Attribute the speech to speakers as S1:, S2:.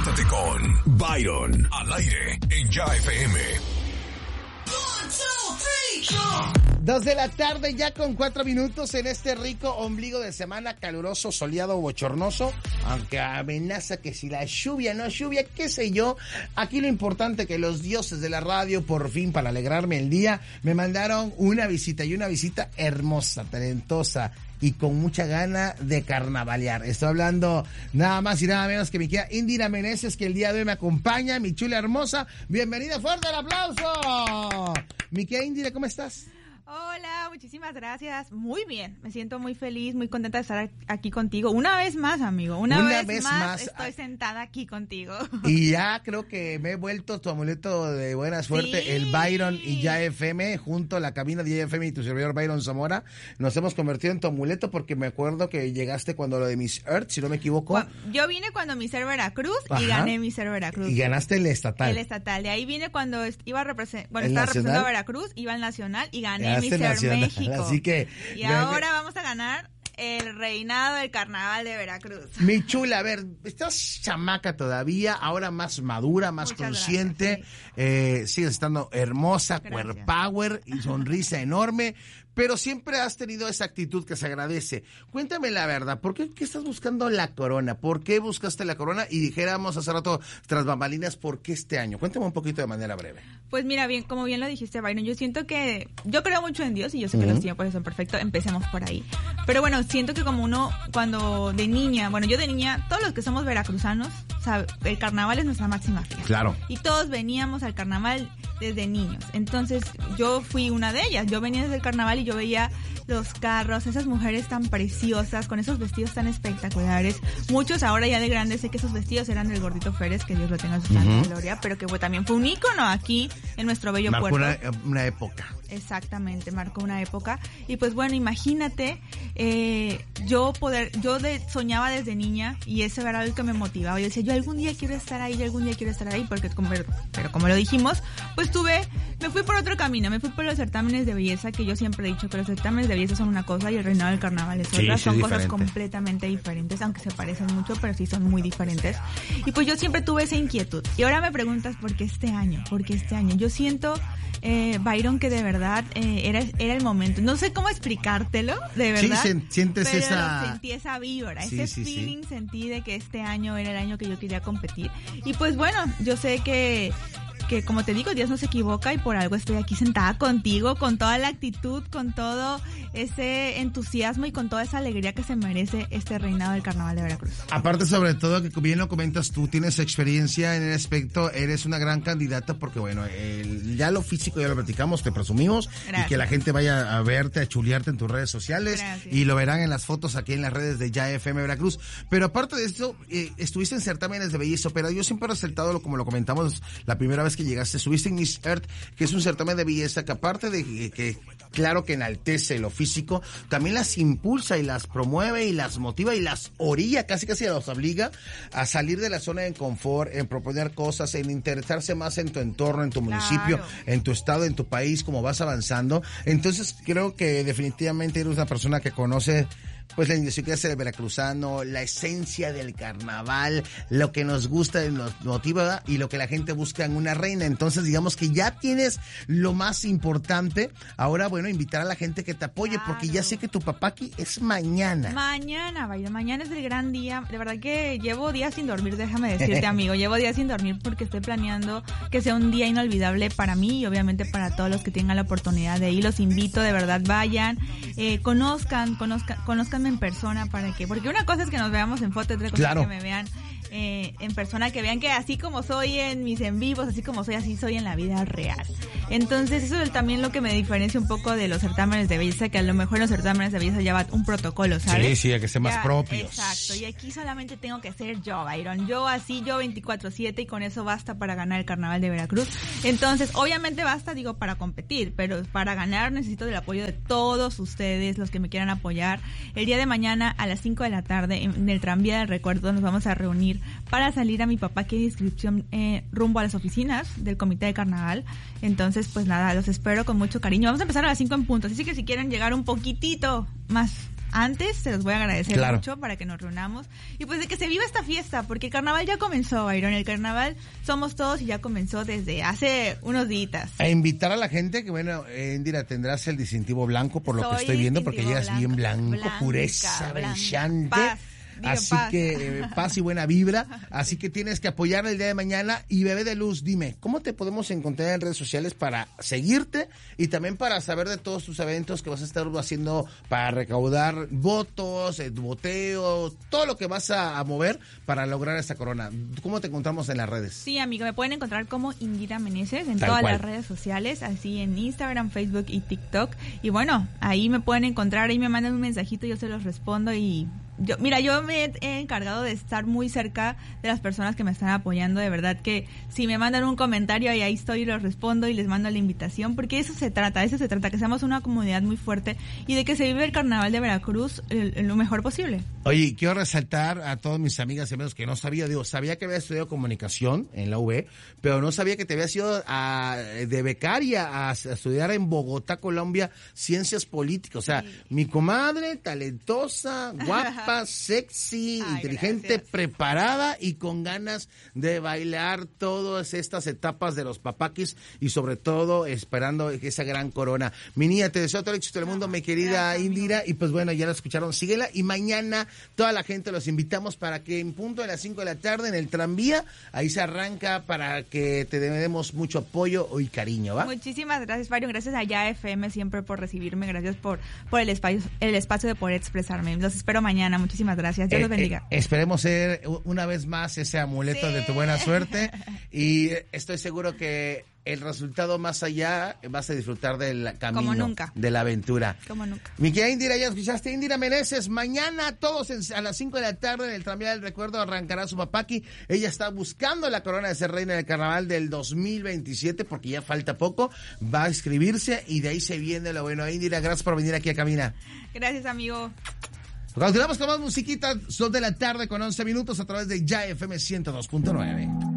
S1: Conéctate con Byron al aire en Ya FM.
S2: 2 de la tarde ya con 4 minutos en este rico ombligo de semana caluroso, soleado, bochornoso, aunque amenaza que si la lluvia, no lluvia, qué sé yo. Aquí lo importante que los dioses de la radio, por fin, para alegrarme el día, me mandaron una visita hermosa, talentosa y con mucha gana de carnavalear. Estoy hablando nada más y nada menos que mi querida Indira Meneses, que el día de hoy me acompaña, mi chula hermosa. Bienvenida, fuerte el aplauso. Mi querida Indira, ¿cómo estás?
S3: Hola, muchísimas gracias. Muy bien, me siento muy feliz, muy contenta de estar aquí contigo. Una vez más, amigo, una vez más estoy sentada aquí contigo.
S2: Y ya creo que me he vuelto tu amuleto de buena suerte, sí. El Byron y Ya FM, junto a la cabina de Ya FM y tu servidor Byron Zamora. Nos hemos convertido en tu amuleto porque me acuerdo que llegaste cuando lo de Miss Earth, si no me equivoco.
S3: Yo vine cuando Miss Earth Veracruz. Ajá. Y gané Miss Earth Veracruz.
S2: Y ganaste el estatal.
S3: El estatal. De ahí vine cuando estaba representando a Veracruz, iba al nacional y gané Miss Earth México.
S2: Así que
S3: y ahora vamos a ganar el reinado del carnaval de Veracruz.
S2: Mi chula, a ver, estás chamaca todavía, ahora más madura, más muchas consciente, gracias, sí. Sigues estando hermosa, core power y sonrisa enorme, pero siempre has tenido esa actitud que se agradece. Cuéntame la verdad, ¿por qué estás buscando la corona? ¿Por qué buscaste la corona? Y dijéramos hace rato, tras bambalinas, ¿por qué este año? Cuéntame un poquito de manera breve.
S3: Pues mira, bien, como bien lo dijiste, Byron, yo siento que, yo creo mucho en Dios y yo sé que los tiempos son perfectos, empecemos por ahí. Pero bueno, siento que como uno, cuando de niña, yo de niña, todos los que somos veracruzanos, el carnaval es nuestra máxima fiesta.
S2: Claro.
S3: Y todos veníamos al carnaval desde niños. Entonces, yo fui una de ellas. Yo venía desde el carnaval y yo veía los carros, esas mujeres tan preciosas, con esos vestidos tan espectaculares. Muchos ahora ya de grandes sé que esos vestidos eran del Gordito Férez, que Dios lo tenga en su santa gloria, pero que también fue un ícono aquí en nuestro bello puerto.
S2: Marcó una época.
S3: Exactamente, marcó una época. Y pues bueno, imagínate, yo soñaba desde niña y eso era algo que me motivaba. Yo decía, yo algún día quiero estar ahí, porque como lo dijimos, pues me fui por otro camino, me fui por los certámenes de belleza, que yo siempre he dicho que los certámenes de belleza son una cosa y el reinado del carnaval es otra. Son cosas completamente diferentes, aunque se parecen mucho, pero sí son muy diferentes. Y pues yo siempre tuve esa inquietud. Y ahora me preguntas, ¿por qué este año? Yo siento, Byron, que de verdad era el momento. No sé cómo explicártelo, de verdad.
S2: Sí, sientes
S3: pero
S2: esa...
S3: sentí esa vibra, ese feeling sentí de que este año era el año que yo quería competir. Y pues bueno, yo sé que como te digo, Dios no se equivoca y por algo estoy aquí sentada contigo, con toda la actitud, con todo ese entusiasmo y con toda esa alegría que se merece este reinado del carnaval de Veracruz.
S2: Aparte, sobre todo, que bien lo comentas tú, tienes experiencia en el aspecto, eres una gran candidata porque, bueno, ya lo físico ya lo platicamos, te presumimos. Gracias. Y que la gente vaya a verte, a chulearte en tus redes sociales. Gracias. Y lo verán en las fotos aquí en las redes de Ya FM Veracruz. Pero aparte de esto, estuviste en certámenes de belleza, pero yo siempre he resaltado, como lo comentamos la primera vez que llegaste, subiste en Miss Earth, que es un certamen de belleza que aparte de que claro que enaltece lo físico, también las impulsa y las promueve y las motiva y las orilla, casi las obliga a salir de la zona de confort, en proponer cosas, en interesarse más en tu entorno, en tu municipio, en tu estado, en tu país, como vas avanzando. Entonces creo que definitivamente eres una persona que conoce pues la idiosincrasia del veracruzano, la esencia del carnaval, lo que nos gusta y nos motiva y lo que la gente busca en una reina. Entonces digamos que ya tienes lo más importante. Ahora, bueno, invitar a la gente que te apoye, porque ya sé que tu papá aquí es mañana.
S3: Mañana es el gran día. De verdad que llevo días sin dormir, déjame decirte, amigo. Llevo días sin dormir porque estoy planeando que sea un día inolvidable para mí y obviamente para todos los que tengan la oportunidad de ir. Los invito, de verdad, vayan, conozcan en persona porque una cosa es que nos veamos en foto, otra cosa es que me vean en persona, que vean que así como soy en mis en vivos, así soy en la vida real. Entonces eso es también lo que me diferencia un poco de los certámenes de belleza, que a lo mejor en los certámenes de belleza llevan un protocolo, ¿sabes?
S2: Sí, hay que ser más propios.
S3: Exacto, y aquí solamente tengo que ser yo, Byron, yo 24/7 y con eso basta para ganar el carnaval de Veracruz. Entonces, obviamente basta, para competir, pero para ganar necesito del apoyo de todos ustedes, los que me quieran apoyar. El día de mañana a las 5 de la tarde en el tranvía del recuerdo nos vamos a reunir para salir a mi papá, que hay inscripción rumbo a las oficinas del comité de carnaval. Entonces, pues nada, los espero con mucho cariño. Vamos a empezar a las 5 en punto, así que si quieren llegar un poquitito más antes, se los voy a agradecer mucho para que nos reunamos. Y pues de que se viva esta fiesta, porque el carnaval ya comenzó, Byron. El carnaval somos todos y ya comenzó desde hace unos días.
S2: A invitar a la gente que, bueno, Indira, tendrás el distintivo blanco por lo que estoy viendo, porque llegas bien blanco, pureza, brillante.
S3: Paz.
S2: Así que paz y buena vibra, así que tienes que apoyar el día de mañana. Y Bebé de Luz, dime, ¿cómo te podemos encontrar en redes sociales para seguirte y también para saber de todos tus eventos que vas a estar haciendo para recaudar votos, voteo, todo lo que vas a mover para lograr esta corona? ¿Cómo te encontramos en las redes?
S3: Sí, amigo, me pueden encontrar como Indira Meneses en todas las redes sociales, así en Instagram, Facebook y TikTok. Y bueno, ahí me pueden encontrar, ahí me mandan un mensajito, yo se los respondo y... Yo me he encargado de estar muy cerca de las personas que me están apoyando, de verdad que si me mandan un comentario y ahí estoy y los respondo y les mando la invitación, porque eso se trata, que seamos una comunidad muy fuerte y de que se vive el carnaval de Veracruz lo mejor posible.
S2: Oye, quiero resaltar a todas mis amigas y amigos que no sabía, sabía que había estudiado comunicación en la UB, pero no sabía que te habías ido de becaria a estudiar en Bogotá, Colombia, ciencias políticas. O sea, mi comadre, talentosa, guapa, sexy, inteligente, gracias, preparada y con ganas de bailar todas estas etapas de los papaquis y sobre todo esperando esa gran corona. Mi niña, te deseo todo el éxito del mundo, mi querida Indira, amigo. Y pues bueno, ya la escucharon, síguela y mañana toda la gente los invitamos para que en punto de las 5 de la tarde en el tranvía, ahí se arranca para que te demos mucho apoyo y cariño, ¿va?
S3: Muchísimas gracias, Byron, gracias a Ya FM siempre por recibirme, gracias por el espacio de poder expresarme. Los espero mañana, muchísimas gracias, Dios los bendiga.
S2: Esperemos ser una vez más ese amuleto de tu buena suerte y estoy seguro que el resultado más allá vas a disfrutar del camino,
S3: como nunca,
S2: de la aventura.
S3: Como nunca.
S2: Mi querida Indira, ya escuchaste, Indira Meneses, mañana todos a las 5 de la tarde en el tranvía del recuerdo arrancará su papaqui. Ella está buscando la corona de ser reina del carnaval del 2027 porque ya falta poco, va a inscribirse y de ahí se viene lo bueno. Indira, gracias por venir aquí a Cabina.
S3: Gracias, amigo.
S2: Continuamos con más musiquita, 2 de la tarde con 11 minutos a través de Ya FM 102.9.